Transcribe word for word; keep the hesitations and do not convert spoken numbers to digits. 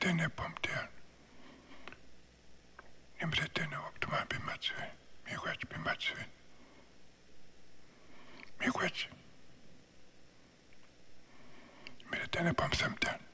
tene pomtean. Nimre tene optimal bimatsue. Miigwach bimatsue. Miigwach. Nimre tene pomsamtean.